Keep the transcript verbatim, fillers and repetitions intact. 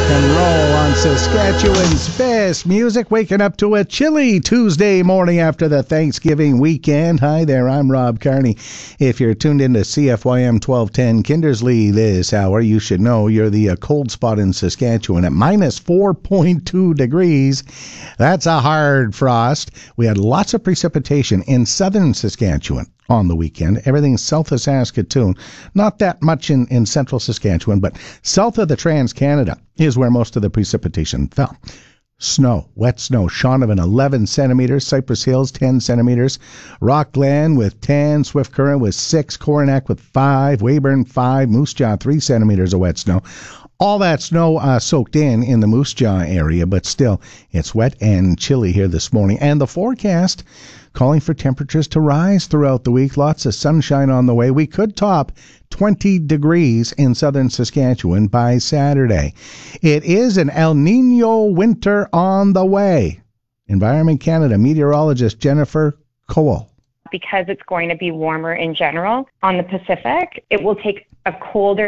and roll on Saskatchewan's best music, waking up to a chilly Tuesday morning after the Thanksgiving weekend. Hi there, I'm Rob Carney. If you're tuned into C F Y M twelve ten Kindersley this hour, you should know you're the uh, cold spot in Saskatchewan at minus four point two degrees. That's a hard frost. We had lots of precipitation in southern Saskatchewan on the weekend. Everything south of Saskatoon. Not that much in, in central Saskatchewan, but south of the Trans-Canada is where most of the precipitation fell. Snow, wet snow. Shaunavon, eleven centimeters. Cypress Hills, ten centimeters. Rockland with ten. Swift Current with six. Coronach with five. Weyburn, five. Moose Jaw, three centimeters of wet snow. All that snow uh, soaked in in the Moose Jaw area, but still, it's wet and chilly here this morning. And the forecast calling for temperatures to rise throughout the week. Lots of sunshine on the way. We could top twenty degrees in southern Saskatchewan by Saturday. It is an El Nino winter on the way. Environment Canada meteorologist Jennifer Cole. Because it's going to be warmer in general on the Pacific, it will take a colder